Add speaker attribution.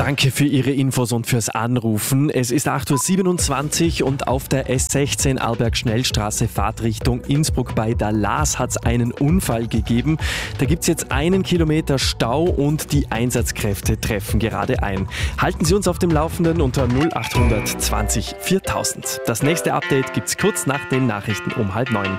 Speaker 1: Danke für Ihre Infos und fürs Anrufen. Es ist 8.27 Uhr und auf der S16 Arlberg-Schnellstraße Fahrtrichtung Innsbruck bei Dalas hat es einen Unfall gegeben. Da gibt es jetzt 1 Kilometer Stau und die Einsatzkräfte treffen gerade ein. Halten Sie uns auf dem Laufenden unter 0800 20 4000. Das nächste Update gibt es kurz nach den Nachrichten um 8:30.